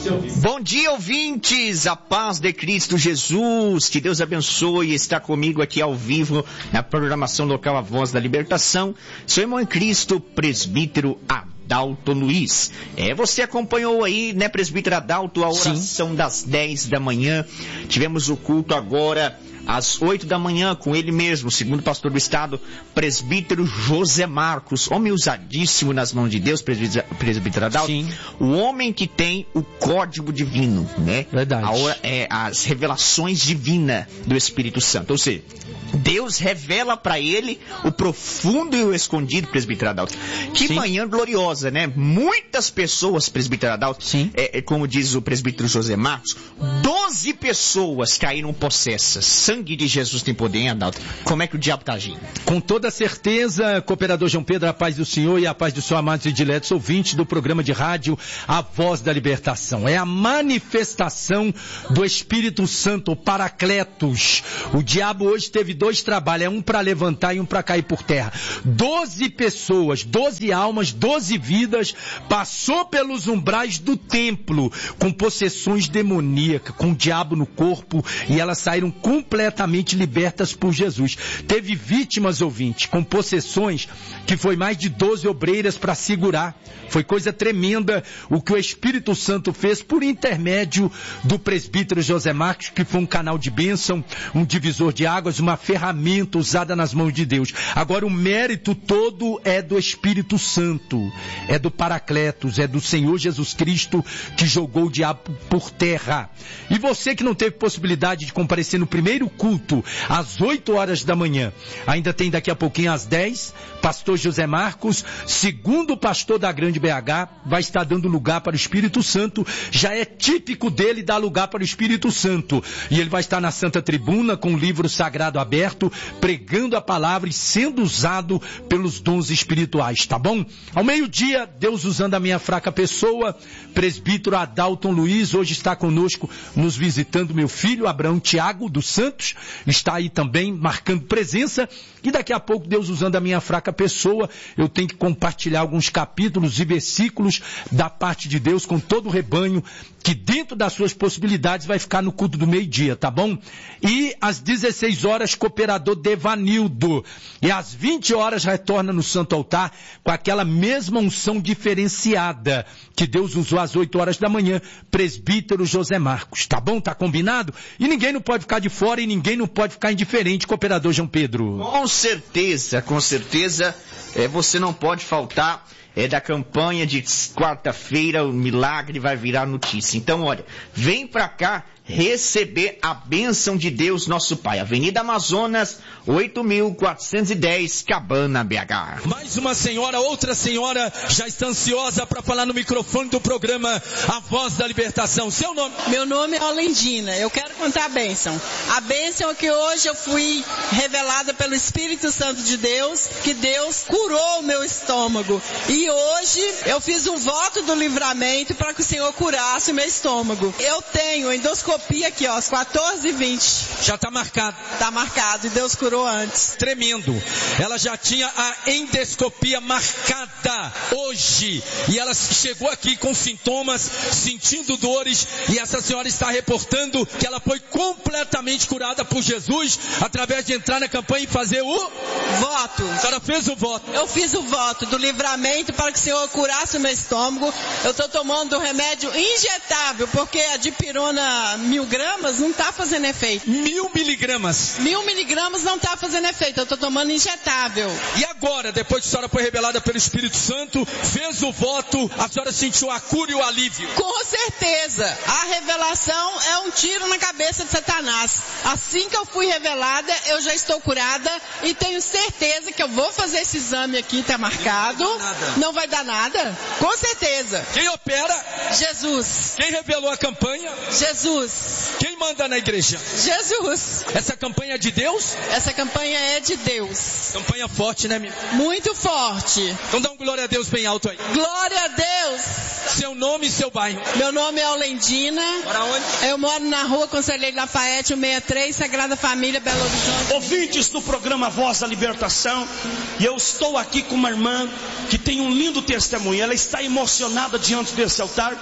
Bom dia, ouvintes, a paz de Cristo Jesus, que Deus abençoe, está comigo aqui ao vivo na programação local A Voz da Libertação, seu irmão em Cristo, presbítero Adalto Luiz. Você acompanhou aí, né, presbítero Adalto, a oração das 10 da manhã, tivemos o culto agora às 8 da manhã, com ele mesmo, segundo pastor do estado, presbítero José Marcos, homem usadíssimo nas mãos de Deus, presbítero Adalto. Sim. O homem que tem o código divino, né? Verdade. As revelações divinas do Espírito Santo. Ou seja, Deus revela para ele o profundo e o escondido, presbítero Adalto. Que manhã gloriosa, né? Muitas pessoas, presbítero Adalto, como diz o presbítero José Marcos, 12 pessoas caíram possessas. Sangue de Jesus tem poder, hein, Adalto? Como é que o diabo está agindo? Com toda certeza, cooperador João Pedro, a paz do Senhor e a paz do seu amados e diletos ouvintes do programa de rádio A Voz da Libertação. É a manifestação do Espírito Santo, o Paracletos. O diabo hoje teve 2 trabalhos, um para levantar e um para cair por terra. 12 pessoas, 12 almas, 12 vidas, passou pelos umbrais do templo, com possessões demoníacas, com o diabo no corpo, e elas saíram completamente libertas por Jesus. Teve vítimas, ouvintes, com possessões que foi mais de 12 obreiras para segurar. Foi coisa tremenda o que o Espírito Santo fez por intermédio do presbítero José Marcos, que foi um canal de bênção, um divisor de águas, uma ferramenta usada nas mãos de Deus. Agora o mérito todo é do Espírito Santo, é do Paracletos, é do Senhor Jesus Cristo, que jogou o diabo por terra. E você que não teve possibilidade de comparecer no primeiro culto, às 8 horas da manhã, ainda tem daqui a pouquinho às 10, pastor José Marcos, segundo pastor da Grande BH, vai estar dando lugar para o Espírito Santo. Já é típico dele dar lugar para o Espírito Santo, e ele vai estar na Santa Tribuna com o livro sagrado aberto, pregando a palavra e sendo usado pelos dons espirituais, tá bom? Ao meio-dia, Deus usando a minha fraca pessoa, presbítero Adalto Luiz, hoje está conosco, nos visitando meu filho Abraão Tiago dos Santos, está aí também marcando presença, e daqui a pouco Deus usando a minha fraca pessoa, eu tenho que compartilhar alguns capítulos e versículos da parte de Deus com todo o rebanho, que dentro das suas possibilidades vai ficar no culto do meio-dia, tá bom? E às 16 horas, cooperador Devanildo, e às 20 horas retorna no Santo Altar com aquela mesma unção diferenciada que Deus usou às 8 horas da manhã, presbítero José Marcos, tá bom? Tá combinado? E ninguém não pode ficar de fora e ninguém não pode ficar indiferente, cooperador João Pedro. Com certeza, você não pode faltar da campanha de quarta-feira, o milagre vai virar notícia. Então, olha, vem pra cá receber a bênção de Deus, nosso Pai. Avenida Amazonas, 8.410, Cabana, BH. Mais uma senhora, outra senhora, já está ansiosa para falar no microfone do programa A Voz da Libertação. Seu nome? Meu nome é Olendina. Eu quero contar a bênção. A bênção é que hoje eu fui revelada pelo Espírito Santo de Deus, que Deus curou o meu estômago. E hoje eu fiz um voto do livramento para que o Senhor curasse o meu estômago. Eu tenho endoscopia aqui, ó, às 14h20. Já está marcado. Está marcado, e Deus curou antes. Tremendo. Ela já tinha a endoscopia marcada hoje. E ela chegou aqui com sintomas, sentindo dores. E essa senhora está reportando que ela foi completamente curada por Jesus, através de entrar na campanha e fazer o voto. A senhora fez o voto. Eu fiz o voto do livramento para que o Senhor curasse o meu estômago. Eu estou tomando remédio injetável, porque a dipirona 1000 gramas não está fazendo efeito. 1000 miligramas? 1000 miligramas não está fazendo efeito, eu estou tomando injetável. E agora, depois que a senhora foi revelada pelo Espírito Santo, fez o voto, a senhora sentiu a cura e o alívio? Com certeza. A revelação é um tiro na cabeça de Satanás. Assim que eu fui revelada, eu já estou curada e tenho certeza que eu vou fazer esse exame aqui, está marcado. Não vai dar nada? Com certeza. Quem opera? Jesus. Quem revelou a campanha? Jesus. Quem manda na igreja? Jesus. Essa campanha é de Deus? Essa campanha é de Deus. Campanha forte, né, minha? Muito forte. Então dá um glória a Deus bem alto aí. Glória a Deus. Seu nome e seu bairro? Meu nome é Olendina. Mora onde? Eu moro na rua Conselheiro Lafayette, 163, Sagrada Família, Belo Horizonte. Ouvintes do programa Voz da Libertação, e eu estou aqui com uma irmã que tem um lindo testemunho. Ela está emocionada diante desse altar,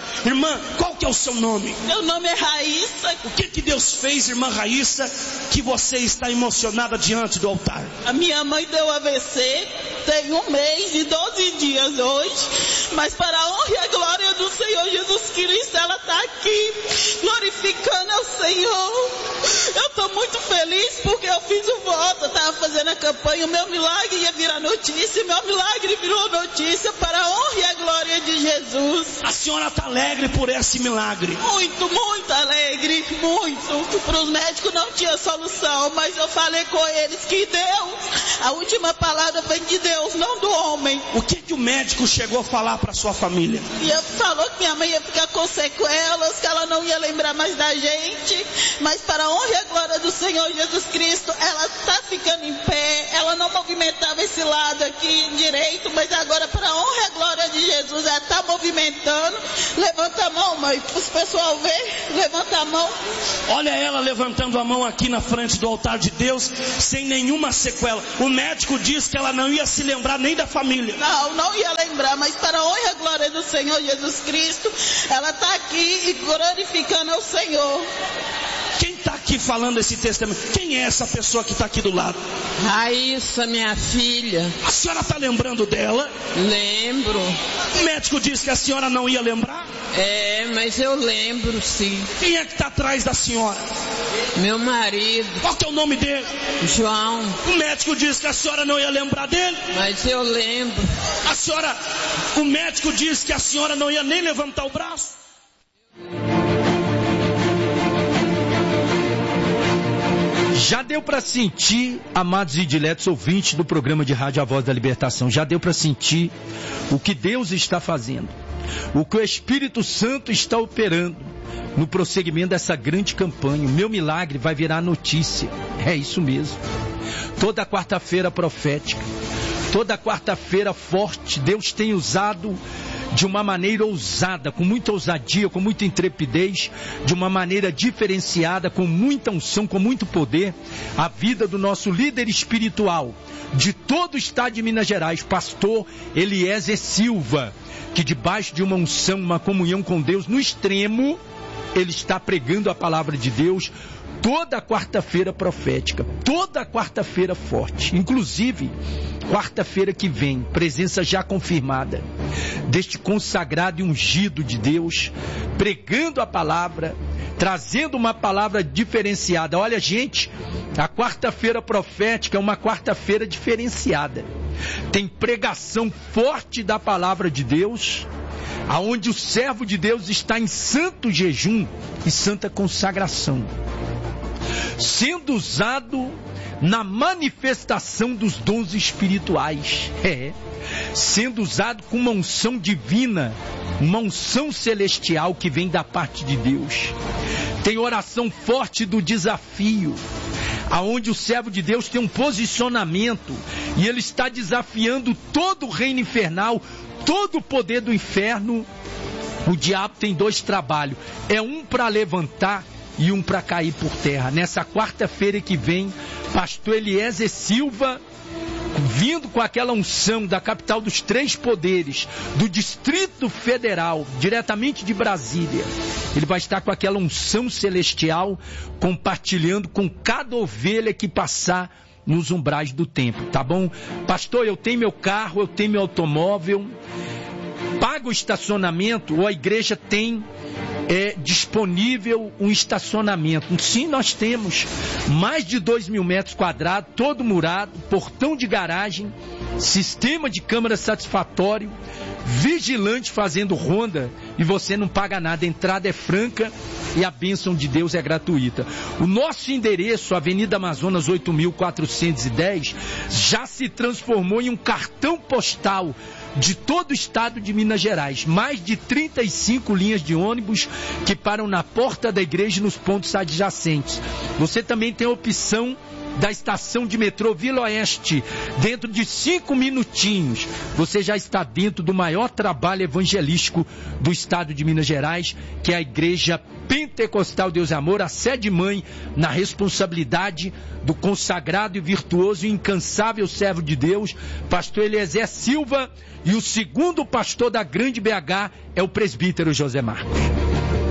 Irmã, qual que é o seu nome? Meu nome é Raíssa. O que Deus fez, irmã Raíssa, que você está emocionada diante do altar? A minha mãe deu AVC, tem 1 mês e 12 dias hoje, mas para a honra e a glória do Senhor Jesus Cristo, ela está aqui, glorificando ao Senhor. Eu estou muito feliz porque eu fiz o voto, eu estava fazendo a campanha, o meu milagre ia virar notícia, meu milagre virou notícia para a honra e a glória de Jesus. A senhora está alegre por esse milagre? Muito, muito alegre, muito. Para os médicos não tinha solução, mas eu falei com eles que Deus, a última palavra vem de Deus, não do homem. O que o médico chegou a falar para sua família? E ele falou que minha mãe ia ficar com sequelas, que ela não ia lembrar mais da gente, mas para a honra e a glória do Senhor Jesus Cristo, ela está ficando em pé, ela não movimentava esse lado aqui direito, mas agora para a honra e a glória de Jesus, ela está movimentando. Levanta a mão, mãe, para os pessoal ver, levanta a mão. Olha ela levantando a mão aqui na frente do altar de Deus, sem nenhuma sequela. O médico disse que ela não ia se lembrar nem da família. Não ia lembrar, mas para a honra e a glória do Senhor Jesus Cristo, ela está aqui e glorificando ao Senhor. Quem está aqui falando esse testemunho? Quem é essa pessoa que está aqui do lado? Raíssa, minha filha. A senhora está lembrando dela? Lembro. O médico disse que a senhora não ia lembrar? É, mas eu lembro sim. Quem é que está atrás da senhora? Meu marido. Qual que é o nome dele? João. O médico disse que a senhora não ia lembrar dele? Mas eu lembro. O médico disse que a senhora não ia nem levantar o braço? Já deu para sentir, amados e diletos ouvintes do programa de rádio A Voz da Libertação, já deu para sentir o que Deus está fazendo, o que o Espírito Santo está operando no prosseguimento dessa grande campanha. O meu milagre vai virar notícia, é isso mesmo. Toda quarta-feira profética, toda quarta-feira forte, Deus tem usado de uma maneira ousada, com muita ousadia, com muita intrepidez, de uma maneira diferenciada, com muita unção, com muito poder, a vida do nosso líder espiritual de todo o estado de Minas Gerais, pastor Eliezer Silva, que debaixo de uma unção, uma comunhão com Deus no extremo, ele está pregando a palavra de Deus toda quarta-feira profética, toda quarta-feira forte, inclusive quarta-feira que vem, presença já confirmada deste consagrado e ungido de Deus, pregando a palavra, trazendo uma palavra diferenciada. Olha, gente, a quarta-feira profética é uma quarta-feira diferenciada, tem pregação forte da palavra de Deus, aonde o servo de Deus está em santo jejum e santa consagração, sendo usado na manifestação dos dons espirituais, sendo usado com uma unção divina, uma unção celestial que vem da parte de Deus. Tem oração forte do desafio, aonde o servo de Deus tem um posicionamento e ele está desafiando todo o reino infernal, todo o poder do inferno. O diabo tem 2 trabalhos, é um para levantar e um para cair por terra. Nessa quarta-feira que vem, pastor Eliezer Silva, vindo com aquela unção da capital dos 3 poderes, do Distrito Federal, diretamente de Brasília, ele vai estar com aquela unção celestial, compartilhando com cada ovelha que passar nos umbrais do templo, tá bom? Pastor, eu tenho meu carro, eu tenho meu automóvel, paga o estacionamento, ou a igreja tem disponível um estacionamento? Sim, nós temos mais de 2.000 metros quadrados, todo murado, portão de garagem, sistema de câmara satisfatório, vigilante fazendo ronda, e você não paga nada, a entrada é franca e a bênção de Deus é gratuita. O nosso endereço, Avenida Amazonas 8.410, já se transformou em um cartão postal de todo o estado de Minas Gerais. Mais de 35 linhas de ônibus que param na porta da igreja e nos pontos adjacentes. Você também tem a opção da estação de metrô Vila Oeste. Dentro de 5 minutinhos, você já está dentro do maior trabalho evangelístico do estado de Minas Gerais, que é a Igreja Pentecostal Deus e Amor, a sede mãe na responsabilidade do consagrado e virtuoso e incansável servo de Deus, pastor Eliezer Silva, e o segundo pastor da Grande BH é o presbítero José Marcos.